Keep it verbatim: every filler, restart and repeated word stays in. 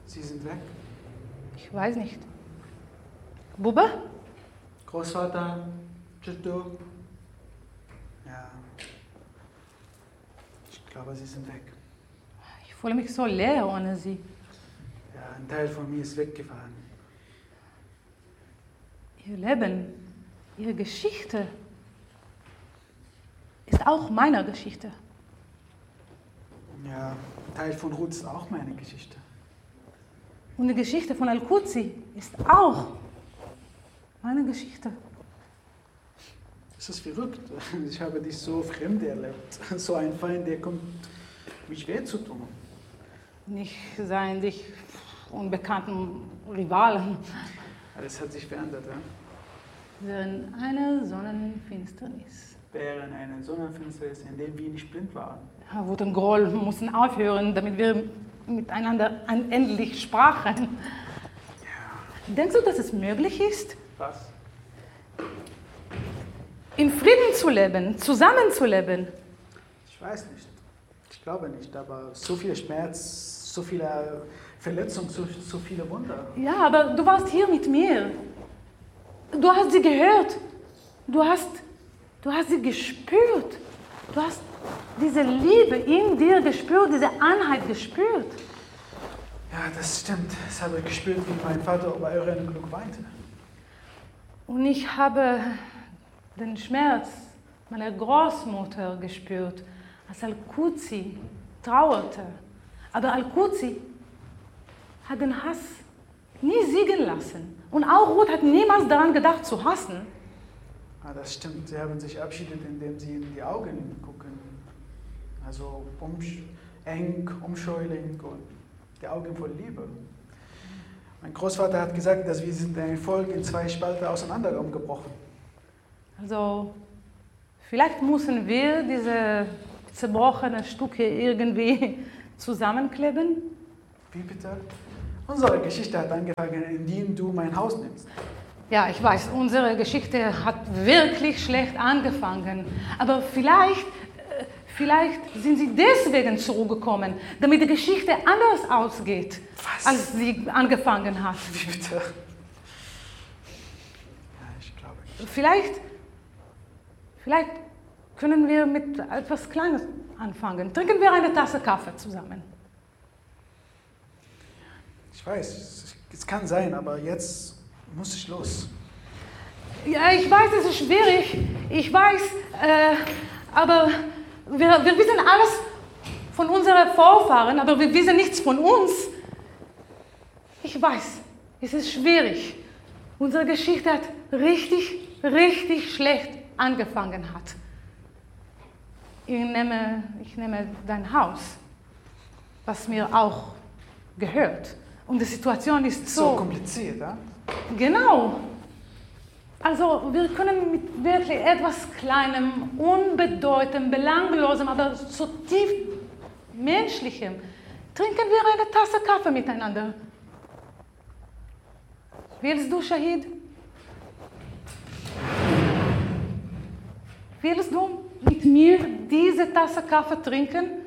Sie sind weg. Ich weiß nicht. Bube? Großvater, Tschütto. Ja. Ich glaube, sie sind weg. Ich fühle mich so leer ohne sie. Ja, ein Teil von mir ist weggefahren. Ihr Leben, ihre Geschichte ist auch meine Geschichte. Ja, ein Teil von Ruth ist auch meine Geschichte. Und die Geschichte von Al-Qudsy ist auch meine Geschichte. Das ist verrückt. Ich habe dich so fremd erlebt. So ein Feind, der kommt, mich weh zu tun. Nicht seien dich unbekannten Rivalen. Alles hat sich verändert, ja? Während einer Sonnenfinsternis. Während einer Sonnenfinsternis, in der wir nicht blind waren. Wut und Groll mussten aufhören, damit wir miteinander endlich sprachen. Ja. Denkst du, dass es möglich ist, Was? in Frieden zu leben, zusammenzuleben? Ich weiß nicht. Ich glaube nicht, aber so viel Schmerz, so viele Verletzungen, so, so viele Wunder. Ja, aber du warst hier mit mir. Du hast sie gehört. Du hast, du hast sie gespürt. Du hast diese Liebe in dir gespürt, diese Einheit gespürt. Ja, das stimmt. Das habe ich gespürt, wie mein Vater bei euren Glück weinte. Und ich habe den Schmerz meiner Großmutter gespürt, als Al-Qudsy trauerte. Aber Al-Qudsy hat den Hass nie siegen lassen. Und auch Ruth hat niemals daran gedacht, zu hassen. Ja, das stimmt. Sie haben sich verabschiedet, indem sie in die Augen gucken. Also umsch eng, umscheulich und die Augen voll Liebe. Mein Großvater hat gesagt, dass wir sind ein Volk in zwei Spalten auseinandergebrochen. Also vielleicht müssen wir diese zerbrochenen Stücke irgendwie zusammenkleben. Wie bitte? Unsere Geschichte hat angefangen, indem du mein Haus nimmst. Ja, ich weiß, unsere Geschichte hat wirklich schlecht angefangen. Aber vielleicht, äh, vielleicht sind sie deswegen zurückgekommen, damit die Geschichte anders ausgeht, Was? als sie angefangen hat. Wie bitte? Ja, ich glaube nicht. Vielleicht, vielleicht können wir mit etwas Kleines anfangen. Trinken wir eine Tasse Kaffee zusammen. Ich weiß, es kann sein, aber jetzt muss ich los. Ja, ich weiß, es ist schwierig. Ich weiß, äh, aber wir, wir wissen alles von unseren Vorfahren, aber wir wissen nichts von uns. Ich weiß, es ist schwierig. Unsere Geschichte hat richtig, richtig schlecht angefangen hat. Ich nehme, ich nehme dein Haus, was mir auch gehört. Und die Situation ist so... So kompliziert, ja? Genau. Also wir können mit wirklich etwas Kleinem, Unbedeutendem, Belanglosem, aber so tief Menschlichem, trinken wir eine Tasse Kaffee miteinander. Willst du, Shahid? Willst du mit mir diese Tasse Kaffee trinken?